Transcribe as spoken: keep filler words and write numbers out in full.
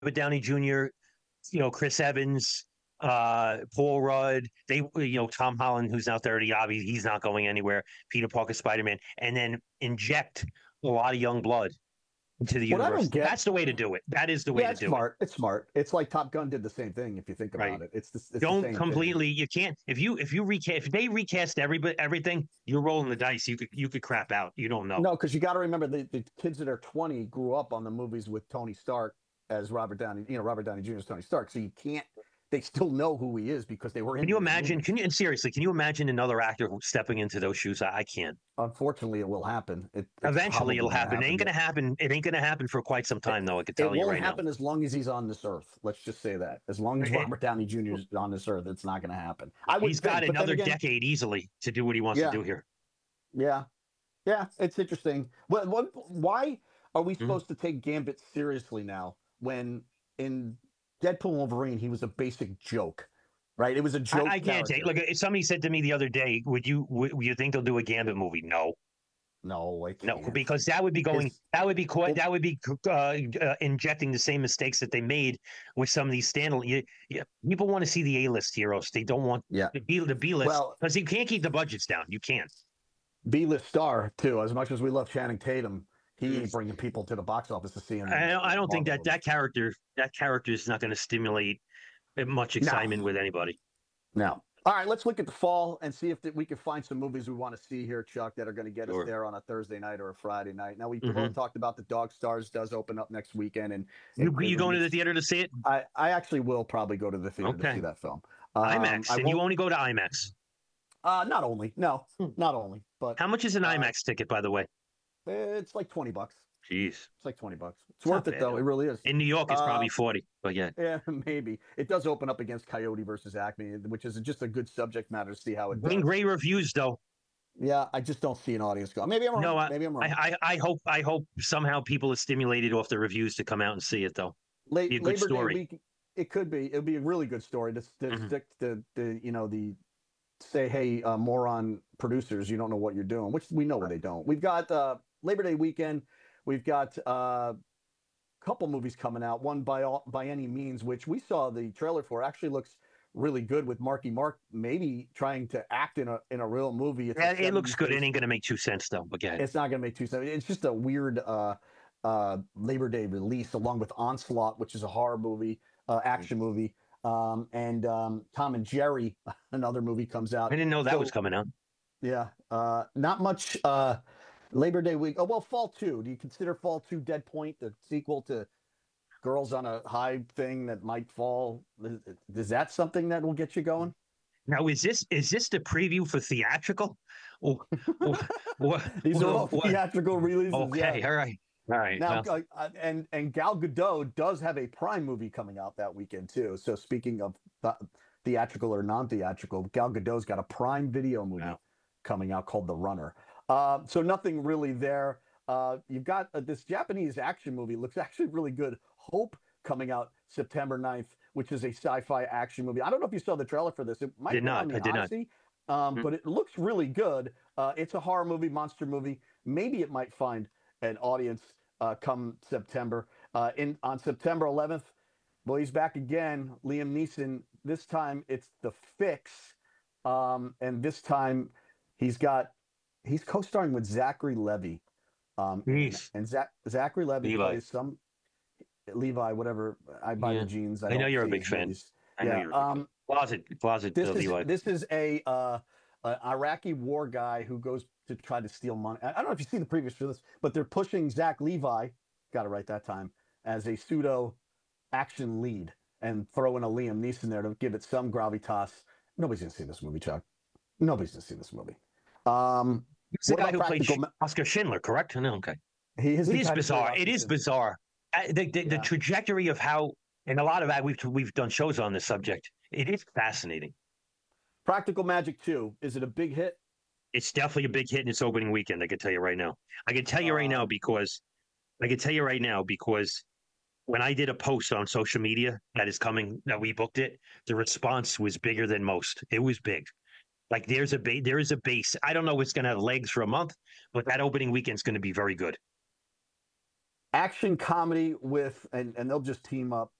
Downey Junior, you know, Chris Evans, uh, Paul Rudd, they, you know, Tom Holland, who's now thirty, obviously he's not going anywhere. Peter Parker, Spider Man, and then inject a lot of young blood into the What I universe. don't get, That's the way to do it. That is the way yeah, to it's do it. smart. It's smart. It's like Top Gun did the same thing. If you think Right. about it, it's the, it's the Don't same thing. completely. You can't if you if you recast if they recast every everything. You're rolling the dice. You could you could crap out. You don't know. No, because you got to remember the, the kids that are twenty grew up on the movies with Tony Stark as Robert Downey, you know, Robert Downey Junior as Tony Stark. So you can't, they still know who he is because they were Can in you those imagine? movies. Can you and seriously? Can you imagine another actor stepping into those shoes? I, I can't. Unfortunately, it will happen. It, it's Eventually, probably it'll going to happen. It happen. ain't Yeah. gonna happen. It ain't gonna happen for quite some It, time, though. I can it tell you won't right now. happen as long as he's on this earth. Let's just say that. As long as It, Robert Downey Junior is on this earth, it's not going to happen. I he's would got think. But then another again, decade easily to do what he wants to yeah, do here. yeah, yeah, it's interesting. What, what, why are we Mhm. supposed to take Gambit seriously now when in Deadpool and Wolverine he was a basic joke, right? It was a I, joke I can't take. character. Look, somebody said to me the other day, "Would you? Would you think they'll do a Gambit movie?" No, No, I no, can't. because that would be going. His That would be quite. well, That would be uh, uh, injecting the same mistakes that they made with some of these standalone. You, you, people want to see the A list heroes. They don't want yeah. the B the B list Well, because you can't keep the budgets down. You can't. B-list star too. As much as we love Channing Tatum, he Mm. ain't bringing people to the box office to see him in I, a, I in a don't think Marvel that movie. that character that character is not going to stimulate much No, excitement with anybody. no. All right, let's look at the fall and see if we can find some movies we want to see here, Chuck, that are going to get us Sure. there on a Thursday night or a Friday night. Now, we Mm-hmm. both talked about the Dog Stars does open up next weekend, and it, You it you was an going to the ex- theater to see it? I, I actually will probably go to the theater to see Okay. that film. Um, IMAX, I and you won't, only go to IMAX. uh, not only, no, Hmm. not only, but How much is an uh, IMAX ticket, by the way? it's like twenty bucks. Jeez, It's like twenty bucks. It's it's not worth it, bad. though. It really is. In New York, it's Uh, probably forty, but yeah. Yeah, maybe. It does open up against Coyote versus Acme, which is just a good subject matter to see how it Been does. great reviews, though. Yeah, I just don't see an audience go. Maybe I'm No, wrong. I, Maybe I'm wrong. I, I hope, I hope somehow people are stimulated off the reviews to come out and see it, though. Be a Late good Labor Day story. week, it could be. It'd be a really good story to, to Mm-hmm. stick to the, you know, the say, hey, uh, moron producers, you don't know what you're doing, which we know Right. they don't. We've got uh, Labor Day weekend. We've got a uh, couple movies coming out. One by all, by any means, which we saw the trailer for, actually looks really good with Marky Mark maybe trying to act in a in a real movie. It's a Yeah, it looks seventies good. It based. ain't going to make two cents, though. But go ahead. It's not going to make two cents. It's just a weird uh, uh, Labor Day release, along with Onslaught, which is a horror movie, uh, action movie, um, and um, Tom and Jerry, another movie comes I out. didn't know that was So coming out. yeah, uh, not much uh, Labor Day week. Oh well, Fall Two. Do you consider Fall Two Dead Point the sequel to Girls on a High thing that might fall? Is, is that something that will get you going? Now, is this is this the preview for theatrical? Or, or, or, These are or all what? theatrical releases. Yeah. Okay, all right, all right. Now, Well, uh, uh, and and Gal Gadot does have a Prime movie coming out that weekend too. So speaking of th- theatrical or non-theatrical, Gal Gadot's got a Prime Video movie wow. coming out called The Runner. Uh, so nothing really there. Uh, you've got uh, this Japanese action movie. Looks actually really good. Hope coming out September ninth, which is a sci-fi action movie. I don't know if you saw the trailer for this. It I might did be on not. the I did not. Odyssey, um, Mm. but it looks really good. Uh, it's a horror movie, monster movie. Maybe it might find an audience uh, come September. Uh, in on September eleventh, well, he's back again. Liam Neeson. This time it's The Fix, um, and this time he's got he's co-starring with Zachary Levi um, in, Jeez, and Zach, Zachary Levi Levi. plays some Levi, whatever. I buy the Yeah, jeans. I I know don't you're a see big his fan. movies. I know Yeah. you're a big fan. Um, Closet, closet, uh, this is Levi. this is a uh, an Iraqi war guy who goes to try to steal money. I don't know if you've seen the previous for this, but they're pushing Zach Levi. Got it right that time as a pseudo action lead and throwing a Liam Neeson there to give it some gravitas. Nobody's gonna see this movie, Chuck. Nobody's gonna see this movie. Um, It's the what guy about who played practical? Sh- Oscar Schindler, correct? No, okay. He is It the is guy that played bizarre. It Oscar is Schindler. bizarre. Uh, the, the the Yeah. trajectory of how, and a lot of that we've we've done shows on this subject. It is fascinating. Practical Magic two. Is it a big hit? It's definitely a big hit in its opening weekend. I can tell you right now. I can tell you right now Um, because I can tell you right now because when I did a post on social media that is coming that we booked it, the response was bigger than most. It was big. Like there's a ba- there is a base. I don't know what's going to have legs for a month, but that opening weekend's going to be very good. action comedy with, and and they'll just team up